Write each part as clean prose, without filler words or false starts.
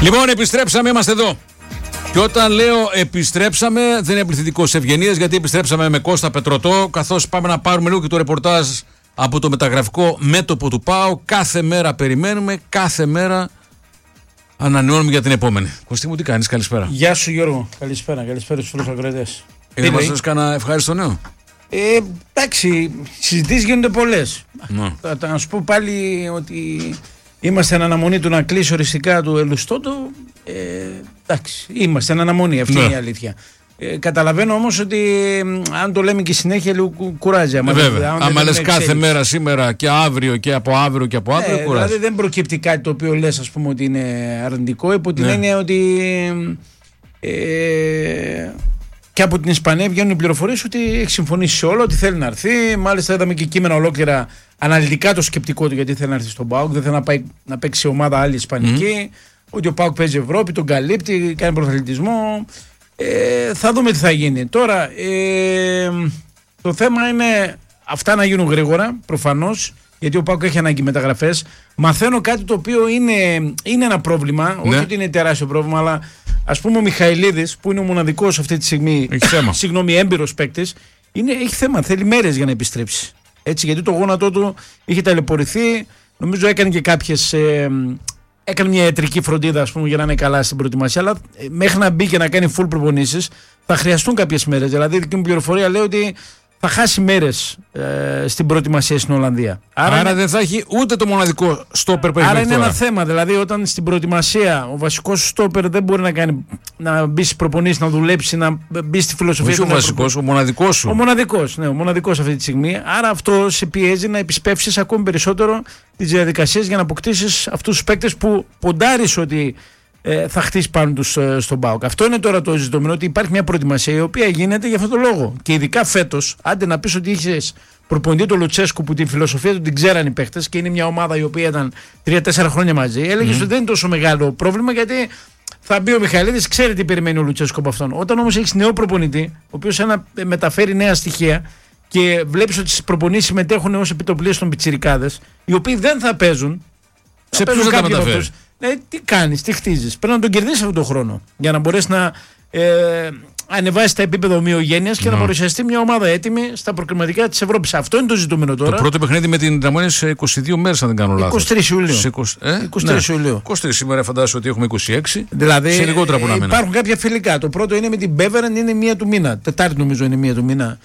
Λοιπόν, επιστρέψαμε, είμαστε εδώ. Και όταν λέω επιστρέψαμε, δεν είναι πληθυντικός ευγενίας, γιατί επιστρέψαμε με Κώστα Πετρωτό, καθώς πάμε να πάρουμε λίγο και το ρεπορτάζ από το μεταγραφικό μέτωπο του ΠΑΟ. Κάθε μέρα περιμένουμε, κάθε μέρα ανανεώνουμε για την επόμενη. Κωστή μου, τι κάνεις, καλησπέρα. Γεια σου Γιώργο, καλησπέρα στους φίλους ακροατές. Δεν μας δώσεις κανένα ευχάριστο νέο? Εντάξει, συζητήσεις γίνονται πολλές. Θα σου πω πάλι ότι είμαστε εν αναμονή του να κλείσει οριστικά του Ελουστότο. Εντάξει, είμαστε εν αναμονή, αυτή είναι η αλήθεια. Καταλαβαίνω όμως ότι αν το λέμε και συνέχεια λίγο κουράζει. Άμα λες κάθε μέρα, σήμερα και αύριο και από αύριο και από αύριο, κουράζει. Δηλαδή δεν προκύπτει κάτι το οποίο λες, ας πούμε, ότι είναι αρνητικό, υπό την έννοια ότι και από την Ισπανία βγαίνουν οι πληροφορίες ότι έχει συμφωνήσει σε όλο, ότι θέλει να έρθει. Μάλιστα είδαμε και κείμενα ολόκληρα αναλυτικά το σκεπτικό του γιατί θέλει να έρθει στον ΠΑΟΚ. Δεν θέλει να πάει να παίξει σε ομάδα άλλη ισπανική. Ότι ο ΠΑΟΚ παίζει Ευρώπη, τον καλύπτει, κάνει πρωταθλητισμό. Θα δούμε τι θα γίνει. Τώρα, το θέμα είναι αυτά να γίνουν γρήγορα, προφανώς, γιατί ο ΠΑΟΚ έχει ανάγκη μεταγραφές. Μαθαίνω κάτι το οποίο είναι ένα πρόβλημα, όχι ότι είναι τεράστιο πρόβλημα, αλλά ας πούμε ο Μιχαηλίδης, που είναι ο μοναδικός αυτή τη στιγμή, έμπειρος παίκτης, έχει θέμα, θέλει μέρες για να επιστρέψει. Έτσι, γιατί το γόνατό του είχε ταλαιπωρηθεί, νομίζω έκανε και κάποιες. Έκανε μια ιατρική φροντίδα, ας πούμε, για να είναι καλά στην προετοιμασία, αλλά μέχρι να μπει και να κάνει full προπονήσεις θα χρειαστούν κάποιες μέρες. Δηλαδή, η δική μου πληροφορία λέει ότι θα χάσει μέρες στην προετοιμασία στην Ολλανδία. Άρα δεν θα έχει ούτε το μοναδικό στόπερ που έχει. Άρα είναι ένα θέμα. Δηλαδή, όταν στην προετοιμασία ο βασικός στόπερ δεν μπορεί να μπει στις προπονήσεις, να δουλέψει, να μπει στη φιλοσοφία. Όχι ο βασικός, ο μοναδικός σου. Ο μοναδικός αυτή τη στιγμή. Άρα αυτό σε πιέζει να επισπεύσεις ακόμη περισσότερο τις διαδικασίες για να αποκτήσεις αυτούς τους παίκτες που ποντάρεις ότι θα χτίσει πάνω τους στον ΠΑΟΚ. Αυτό είναι τώρα το ζητούμενο, ότι υπάρχει μια προετοιμασία η οποία γίνεται για αυτόν τον λόγο. Και ειδικά φέτος, άντε να πεις ότι είχες προπονητή τον Λουτσέσκου που την φιλοσοφία του την ξέραν οι παίχτες και είναι μια ομάδα η οποία ήταν 3-4 χρόνια μαζί, έλεγες ότι δεν είναι τόσο μεγάλο πρόβλημα, γιατί θα μπει ο Μιχαηλίδης, ξέρει τι περιμένει ο Λουτσέσκου από αυτόν. Όταν όμως έχεις νέο προπονητή, ο οποίος μεταφέρει νέα στοιχεία και βλέπεις ότι στις προπονήσεις συμμετέχουν ως επιτοπλίες των πιτσιρικάδες, οι οποίοι δεν θα παίζουν. Σε ποιους θα τα μεταφέρει? Τι κάνεις, τι χτίζεις? Πρέπει να τον κερδίσεις αυτόν τον χρόνο για να μπορέσει να ανεβάσει τα επίπεδα ομοιογένειας και να παρουσιαστεί μια ομάδα έτοιμη στα προκριματικά της Ευρώπης. Αυτό είναι το ζητούμενο τώρα. Το πρώτο παιχνίδι με την Τραμόνια σε 22 μέρες, αν δεν κάνω λάθος. 23 Ιουλίου. 23 Ιουλίου. 23 σήμερα φαντάζομαι ότι έχουμε 26. Δηλαδή, σε λιγότερα από ένα μήνα. Υπάρχουν κάποια φιλικά. Το πρώτο είναι με την Μπέβερεν, είναι 1 του μήνα. Τετάρτη νομίζω είναι 1 του μήνα.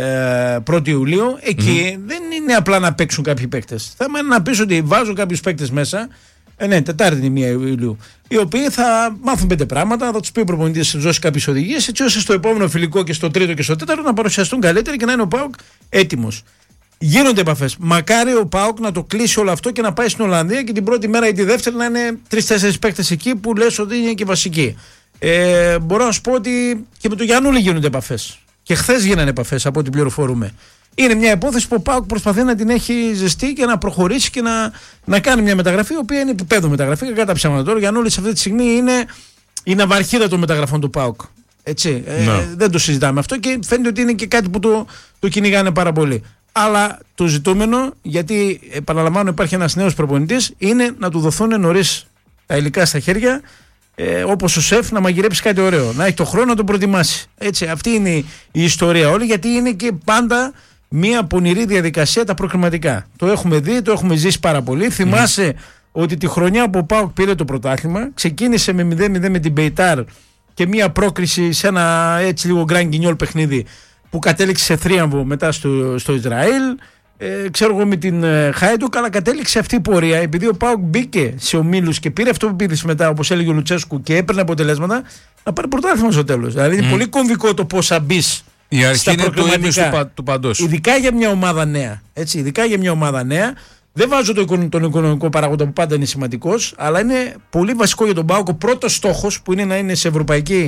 1η Ιουλίου. Εκεί δεν είναι απλά να παίξουν κάποιοι παίκτες. Θα είναι να πεις ότι βάζω κάποιους παίκτες μέσα. Ναι, Τετάρτη είναι 1 Ιουλίου. Οι οποίοι θα μάθουν 5 πράγματα, θα τους πει ο προπονητής, θα δώσει κάποιες οδηγίες, έτσι ώστε στο επόμενο φιλικό και στο τρίτο και στο τέταρτο να παρουσιαστούν καλύτερα και να είναι ο ΠΑΟΚ έτοιμος. Γίνονται επαφές. Μακάρι ο ΠΑΟΚ να το κλείσει όλο αυτό και να πάει στην Ολλανδία και την πρώτη μέρα ή τη δεύτερη να είναι 3-4 παίκτες εκεί που λες ότι είναι και βασικοί. Μπορώ να σου πω ότι και με τον Γιαννούλη γίνονται επαφές. Και χθες γίνανε επαφές από ό,τι πληροφορούμε. Είναι μια υπόθεση που ο ΠΑΟΚ προσπαθεί να την έχει ζεστή και να προχωρήσει και να κάνει μια μεταγραφή, η οποία είναι επίπεδο μεταγραφή. Και κατά ψέματα τώρα, ο Γιαννούλης αυτή τη στιγμή είναι η ναυαρχίδα των μεταγραφών του ΠΑΟΚ. Έτσι. Δεν το συζητάμε αυτό και φαίνεται ότι είναι και κάτι που το κυνηγάνε πάρα πολύ. Αλλά το ζητούμενο, γιατί επαναλαμβάνω, υπάρχει ένας νέος προπονητής, είναι να του δοθούν νωρίς τα υλικά στα χέρια. Όπως ο σεφ, να μαγειρέψει κάτι ωραίο, να έχει το χρόνο να το προετοιμάσει. Έτσι, αυτή είναι η ιστορία όλη, γιατί είναι και πάντα μια πονηρή διαδικασία τα προκριματικά. Το έχουμε δει, το έχουμε ζήσει πάρα πολύ. Θυμάσαι ότι τη χρονιά που ο ΠΑΟΚ πήρε το πρωτάθλημα, ξεκίνησε με 0-0 με την Μπεϊτάρ και μια πρόκριση σε ένα έτσι λίγο γκραν γκινιόλ παιχνίδι που κατέληξε σε θρίαμβο μετά στο Ισραήλ. Ξέρω εγώ με την Χάιντουκ, αλλά κατέληξε αυτή η πορεία επειδή ο ΠΑΟΚ μπήκε σε ομίλους και πήρε αυτό που πήρε μετά, όπως έλεγε ο Λουτσέσκου, και έπαιρνε αποτελέσματα, να πάρει πρωτάθλημα στο τέλος. Δηλαδή είναι πολύ κομβικό το πώς θα μπει. Η αρχή είναι το ίμιση του παντός. Ειδικά για μια ομάδα νέα. Έτσι, ειδικά για μια ομάδα νέα. Δεν βάζω τον οικονομικό παράγοντα που πάντα είναι σημαντικός, αλλά είναι πολύ βασικό για τον ΠΑΟΚ ο πρώτος στόχος που είναι να είναι σε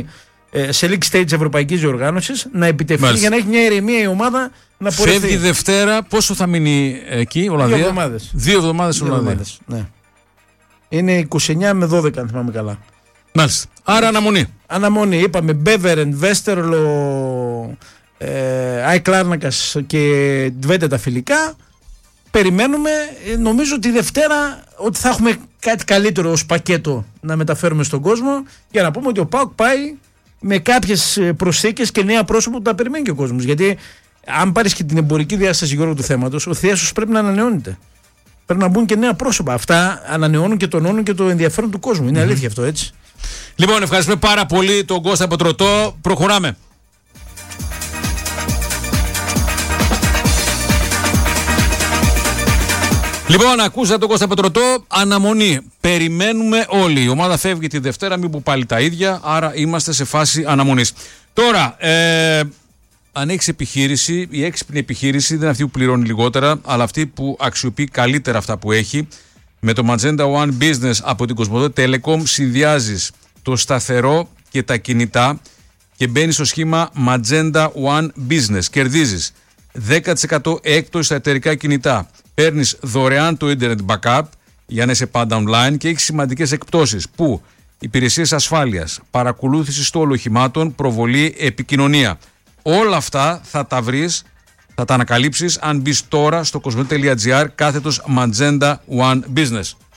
league stage ευρωπαϊκής διοργάνωσης, να επιτευχθεί για να έχει μια ηρεμία η ομάδα να πορευτεί. Φεύγει Δευτέρα, πόσο θα μείνει εκεί, Ολλανδία? 2 εβδομάδες. 2 εβδομάδες στην Ολλανδία. Ναι. Είναι 29 με 12, αν θυμάμαι καλά. Μάλιστα. Άρα αναμονή. Είπαμε Μπέβερεν, Βέστερλο, Άι Κλάρνακας και Ντβέντε τα φιλικά. Περιμένουμε, νομίζω ότι Δευτέρα ότι θα έχουμε κάτι καλύτερο ως πακέτο να μεταφέρουμε στον κόσμο, για να πούμε ότι ο ΠΑΟΚ πάει με κάποιες προσθήκες και νέα πρόσωπα που τα περιμένει και ο κόσμος. Γιατί αν πάρεις και την εμπορική διάσταση, Γιώργο, του θέματος, ο Θίασος πρέπει να ανανεώνεται. Πρέπει να μπουν και νέα πρόσωπα. Αυτά ανανεώνουν και τονώνουν και το ενδιαφέρον του κόσμου. Είναι αλήθεια αυτό, έτσι. Λοιπόν, ευχαριστούμε πάρα πολύ τον Κώστα Πετρωτό. Προχωράμε. Λοιπόν, ακούσατε τον Κώστα Πετρωτό. Αναμονή. Περιμένουμε όλοι. Η ομάδα φεύγει τη Δευτέρα, μήπου πάλι τα ίδια. Άρα είμαστε σε φάση αναμονής. Τώρα, αν έχεις επιχείρηση, η έξυπνη επιχείρηση δεν είναι αυτή που πληρώνει λιγότερα, αλλά αυτή που αξιοποιεί καλύτερα αυτά που έχει. Με το Magenta One Business από την Cosmote Telecom συνδυάζεις το σταθερό και τα κινητά και μπαίνεις στο σχήμα Magenta One Business. Κερδίζεις 10% έκπτωση στα εταιρικά κινητά. Παίρνεις δωρεάν το Internet Backup για να είσαι πάντα online και έχεις σημαντικές εκπτώσεις που υπηρεσίες ασφάλειας, παρακολούθηση στόλου οχημάτων, προβολή, επικοινωνία. Όλα αυτά θα τα βρεις, θα τα ανακαλύψεις αν μπεις τώρα στο cosmote.gr / Magenta One Business.